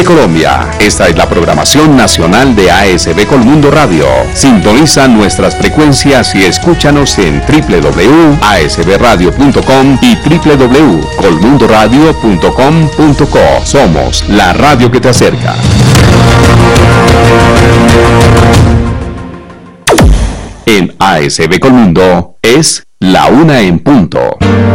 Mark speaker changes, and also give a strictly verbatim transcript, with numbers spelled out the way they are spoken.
Speaker 1: de Colombia. Esta es la programación nacional de A S B Colmundo Radio. Sintoniza nuestras frecuencias y escúchanos en doble u doble u doble u punto a s b radio punto com y doble u doble u doble u punto colmundo radio punto com punto co. Somos la radio que te acerca. En A S B Colmundo es la una en punto.